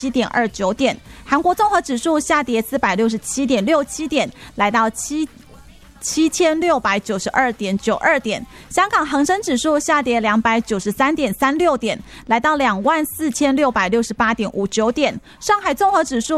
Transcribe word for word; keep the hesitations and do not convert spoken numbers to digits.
七点二九点，韩国综合指数下跌四百六十七点六七点，来到七。七千六百九十二点九二点，香港恒生指数下跌两百九十三点三六点，来到两万四千六百六十八点五九点，上海综合指数